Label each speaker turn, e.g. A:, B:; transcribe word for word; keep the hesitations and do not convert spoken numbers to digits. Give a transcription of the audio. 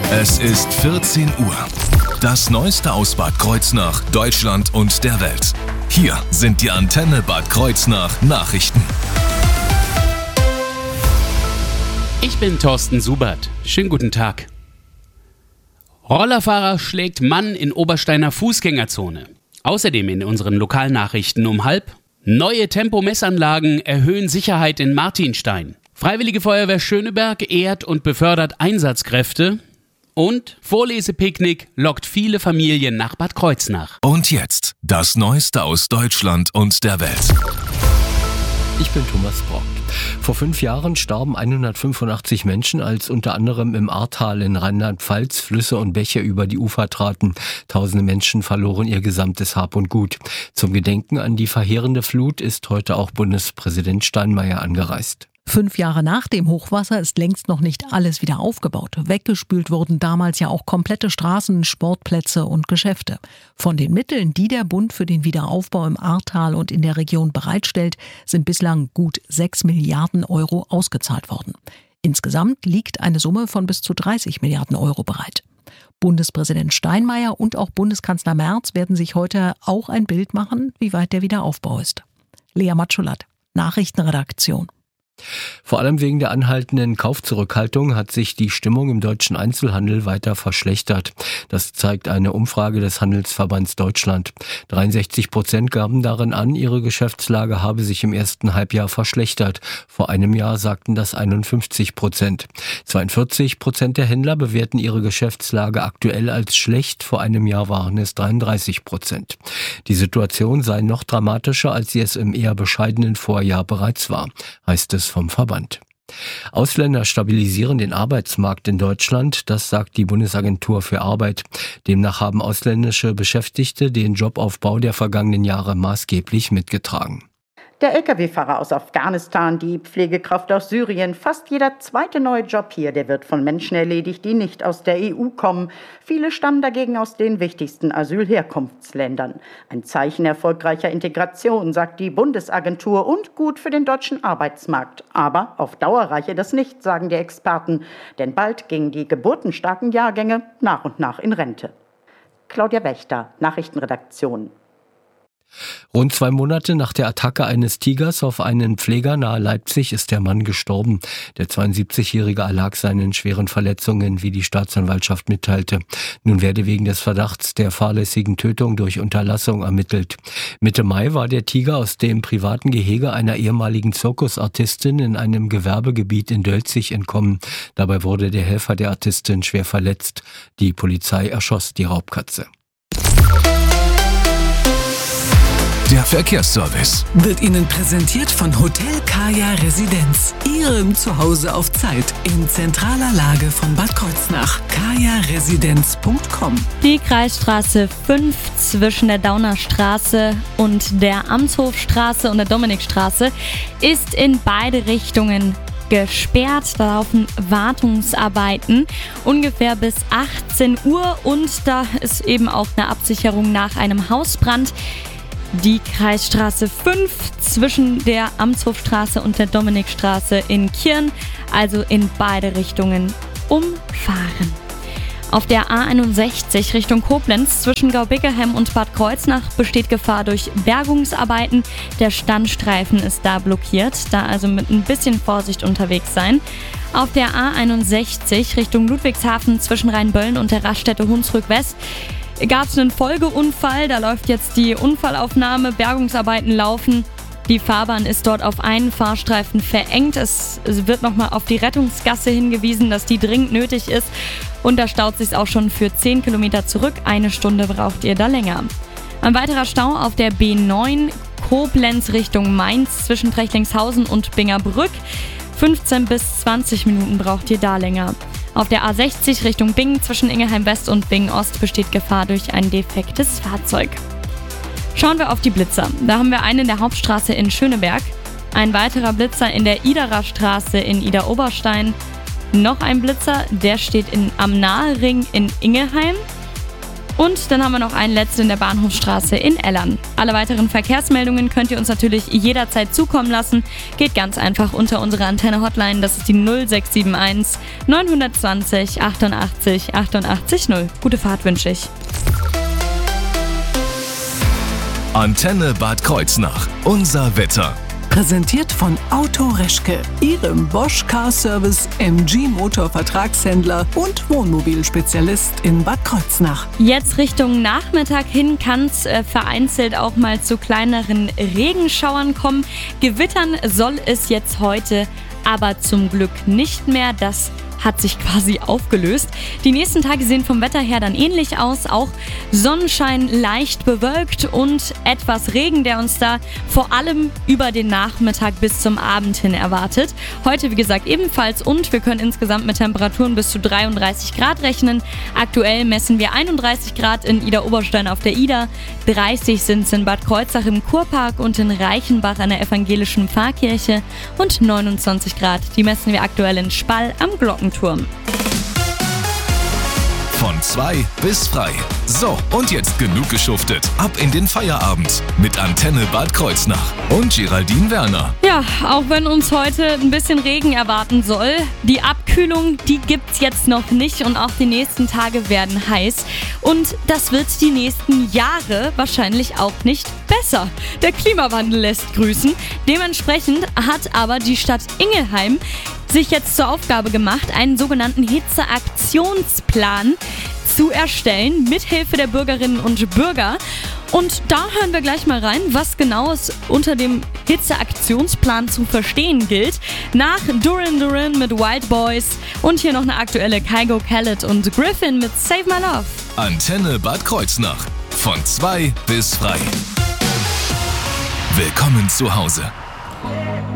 A: Es ist vierzehn Uhr. Das Neueste aus Bad Kreuznach, Deutschland und der Welt. Hier sind die Antenne Bad Kreuznach Nachrichten.
B: Ich bin Thorsten Subert. Schönen guten Tag. Rollerfahrer schlägt Mann in Obersteiner Fußgängerzone. Außerdem in unseren Lokalnachrichten um halb. Neue Tempomessanlagen erhöhen Sicherheit in Martinstein. Freiwillige Feuerwehr Schöneberg ehrt und befördert Einsatzkräfte. Und Vorlesepicknick lockt viele Familien nach Bad Kreuznach.
A: Und jetzt das Neueste aus Deutschland und der Welt.
C: Ich bin Thomas Brock. Vor fünf Jahren starben hundertfünfundachtzig Menschen, als unter anderem im Ahrtal in Rheinland-Pfalz Flüsse und Bäche über die Ufer traten. Tausende Menschen verloren ihr gesamtes Hab und Gut. Zum Gedenken an die verheerende Flut ist heute auch Bundespräsident Steinmeier angereist.
D: Fünf Jahre nach dem Hochwasser ist längst noch nicht alles wieder aufgebaut. Weggespült wurden damals ja auch komplette Straßen, Sportplätze und Geschäfte. Von den Mitteln, die der Bund für den Wiederaufbau im Ahrtal und in der Region bereitstellt, sind bislang gut sechs Milliarden Euro ausgezahlt worden. Insgesamt liegt eine Summe von bis zu dreißig Milliarden Euro bereit. Bundespräsident Steinmeier und auch Bundeskanzler Merz werden sich heute auch ein Bild machen, wie weit der Wiederaufbau ist. Lea Matschulat, Nachrichtenredaktion.
C: Vor allem wegen der anhaltenden Kaufzurückhaltung hat sich die Stimmung im deutschen Einzelhandel weiter verschlechtert. Das zeigt eine Umfrage des Handelsverbands Deutschland. dreiundsechzig Prozent gaben darin an, ihre Geschäftslage habe sich im ersten Halbjahr verschlechtert. Vor einem Jahr sagten das einundfünfzig Prozent. zweiundvierzig Prozent der Händler bewerten ihre Geschäftslage aktuell als schlecht. Vor einem Jahr waren es dreiunddreißig Prozent. Die Situation sei noch dramatischer, als sie es im eher bescheidenen Vorjahr bereits war, heißt es vom Verband. Ausländer stabilisieren den Arbeitsmarkt in Deutschland, das sagt die Bundesagentur für Arbeit. Demnach haben ausländische Beschäftigte den Jobaufbau der vergangenen Jahre maßgeblich mitgetragen.
E: Der L K W-Fahrer aus Afghanistan, die Pflegekraft aus Syrien, fast jeder zweite neue Job hier, der wird von Menschen erledigt, die nicht aus der E U kommen. Viele stammen dagegen aus den wichtigsten Asylherkunftsländern. Ein Zeichen erfolgreicher Integration, sagt die Bundesagentur, und gut für den deutschen Arbeitsmarkt. Aber auf Dauer reiche das nicht, sagen die Experten, denn bald gingen die geburtenstarken Jahrgänge nach und nach in Rente. Claudia Wächter, Nachrichtenredaktion.
C: Rund zwei Monate nach der Attacke eines Tigers auf einen Pfleger nahe Leipzig ist der Mann gestorben. Der zweiundsiebzigjährige erlag seinen schweren Verletzungen, wie die Staatsanwaltschaft mitteilte. Nun werde wegen des Verdachts der fahrlässigen Tötung durch Unterlassung ermittelt. Mitte Mai war der Tiger aus dem privaten Gehege einer ehemaligen Zirkusartistin in einem Gewerbegebiet in Dölzig entkommen. Dabei wurde der Helfer der Artistin schwer verletzt. Die Polizei erschoss die Raubkatze.
A: Der Verkehrsservice
F: wird Ihnen präsentiert von Hotel Kaya Residenz. Ihrem Zuhause auf Zeit in zentraler Lage von Bad Kreuznach. kaya residenz punkt com.
G: Die Kreisstraße fünf zwischen der Daunerstraße und der Amtshofstraße und der Dominikstraße ist in beide Richtungen gesperrt. Da laufen Wartungsarbeiten ungefähr bis achtzehn Uhr und da ist eben auch eine Absicherung nach einem Hausbrand. Die Kreisstraße fünf zwischen der Amtshofstraße und der Dominikstraße in Kirn, also in beide Richtungen umfahren. Auf der A einundsechzig Richtung Koblenz zwischen Gaubickerheim und Bad Kreuznach besteht Gefahr durch Bergungsarbeiten. Der Standstreifen ist da blockiert, da also mit ein bisschen Vorsicht unterwegs sein. Auf der A einundsechzig Richtung Ludwigshafen zwischen Rheinböllen und der Raststätte Hunsrück West gab es einen Folgeunfall, da läuft jetzt die Unfallaufnahme, Bergungsarbeiten laufen. Die Fahrbahn ist dort auf einen Fahrstreifen verengt. Es wird nochmal auf die Rettungsgasse hingewiesen, dass die dringend nötig ist. Und da staut sich auch schon für zehn Kilometer zurück. Eine Stunde braucht ihr da länger. Ein weiterer Stau auf der B neun Koblenz Richtung Mainz zwischen Trechtlingshausen und Bingerbrück. fünfzehn bis zwanzig Minuten braucht ihr da länger. Auf der A sechzig Richtung Bingen zwischen Ingelheim West und Bingen Ost besteht Gefahr durch ein defektes Fahrzeug. Schauen wir auf die Blitzer. Da haben wir einen in der Hauptstraße in Schöneberg, ein weiterer Blitzer in der Iderer Straße in Idar-Oberstein, noch ein Blitzer, der steht in, am Nahering in Ingelheim. Und dann haben wir noch einen letzten in der Bahnhofstraße in Ellern. Alle weiteren Verkehrsmeldungen könnt ihr uns natürlich jederzeit zukommen lassen. Geht ganz einfach unter unsere Antenne-Hotline. Das ist die null sechs sieben eins neun zwei null achtundachtzig achtundachtzig null. Gute Fahrt wünsche ich.
A: Antenne Bad Kreuznach. Unser Wetter.
F: Präsentiert von Auto Reschke, Ihrem Bosch Car Service M G Motor Vertragshändler und Wohnmobilspezialist in Bad Kreuznach.
G: Jetzt Richtung Nachmittag hin kann es äh, vereinzelt auch mal zu kleineren Regenschauern kommen. Gewittern soll es jetzt heute aber zum Glück nicht mehr. Das hat sich quasi aufgelöst. Die nächsten Tage sehen vom Wetter her dann ähnlich aus. Auch Sonnenschein leicht bewölkt und etwas Regen, der uns da vor allem über den Nachmittag bis zum Abend hin erwartet. Heute, wie gesagt, ebenfalls und wir können insgesamt mit Temperaturen bis zu dreiunddreißig Grad rechnen. Aktuell messen wir einunddreißig Grad in Idar-Oberstein auf der Idar, dreißig sind es in Bad Kreuznach im Kurpark und in Reichenbach an der evangelischen Pfarrkirche und neunundzwanzig Grad, die messen wir aktuell in Spall am Glockenturm.
A: Von zwei bis frei. So, und jetzt genug geschuftet. Ab in den Feierabend mit Antenne Bad Kreuznach und Geraldine Werner.
G: Ja, auch wenn uns heute ein bisschen Regen erwarten soll, die Abkühlung, die gibt's jetzt noch nicht und auch die nächsten Tage werden heiß. Und das wird die nächsten Jahre wahrscheinlich auch nicht besser. Der Klimawandel lässt grüßen. Dementsprechend hat aber die Stadt Ingelheim sich jetzt zur Aufgabe gemacht, einen sogenannten Hitzeaktionsplan zu erstellen, mithilfe der Bürgerinnen und Bürger. Und da hören wir gleich mal rein, was genau es unter dem Hitzeaktionsplan zu verstehen gilt. Nach Duran Duran mit Wild Boys und hier noch eine aktuelle Kygo Khaled und Griffin mit Save My Love.
A: Antenne Bad Kreuznach. Von zwei bis frei. Willkommen zu Hause.